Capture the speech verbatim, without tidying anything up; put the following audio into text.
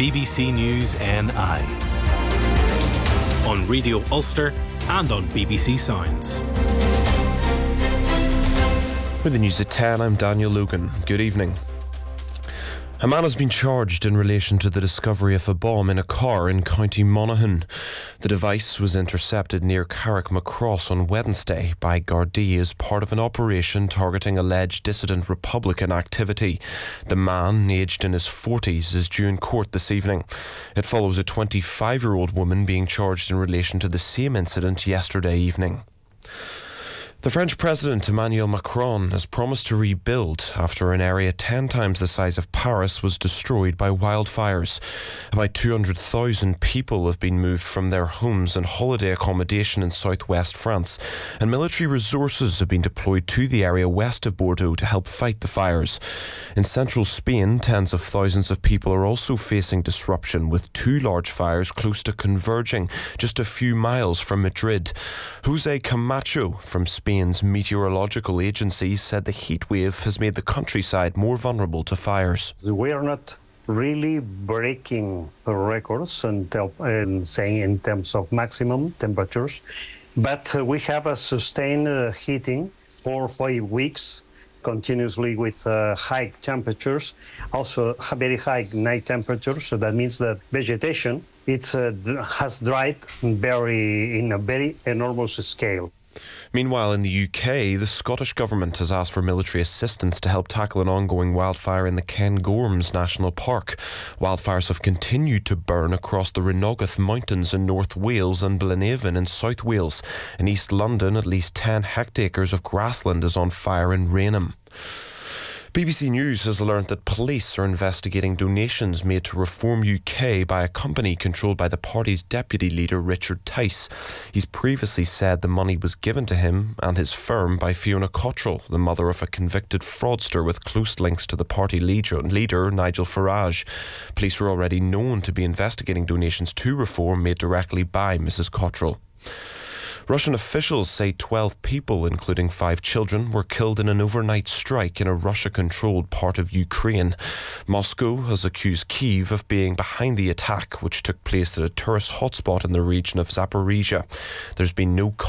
B B C News N I on Radio Ulster and on B B C Sounds. With the news at ten, I'm Daniel Logan. Good evening. A man has been charged in relation to the discovery of a bomb in a car in County Monaghan. The device was intercepted near Carrickmacross on Wednesday by Gardaí as part of an operation targeting alleged dissident Republican activity. The man, aged in his forties, is due in court this evening. It follows a twenty-five-year-old woman being charged in relation to the same incident yesterday evening. The French President Emmanuel Macron has promised to rebuild after an area ten times the size of Paris was destroyed by wildfires. About two hundred thousand people have been moved from their homes and holiday accommodation in southwest France, and military resources have been deployed to the area west of Bordeaux to help fight the fires. In central Spain, tens of thousands of people are also facing disruption, with two large fires close to converging just a few miles from Madrid. Jose Camacho from Spain Spain's meteorological agency said the heat wave has made the countryside more vulnerable to fires. We are not really breaking records and, tel- and saying in terms of maximum temperatures, but uh, we have a sustained uh, heating for five weeks continuously with uh, high temperatures, also very high night temperatures. So that means that vegetation it's uh, has dried very in a very enormous scale. Meanwhile, in the U K, the Scottish Government has asked for military assistance to help tackle an ongoing wildfire in the Cairngorms National Park. Wildfires have continued to burn across the Rhinogath Mountains in North Wales and Blenavon in South Wales. In East London, at least ten hectares of grassland is on fire in Rainham. B B C News has learnt that police are investigating donations made to Reform U K by a company controlled by the party's deputy leader Richard Tice. He's previously said the money was given to him and his firm by Fiona Cottrell, the mother of a convicted fraudster with close links to the party leader, leader Nigel Farage. Police were already known to be investigating donations to Reform made directly by Missus Cottrell. Russian officials say twelve people, including five children, were killed in an overnight strike in a Russia-controlled part of Ukraine. Moscow has accused Kyiv of being behind the attack, which took place at a tourist hotspot in the region of Zaporizhia. There's been no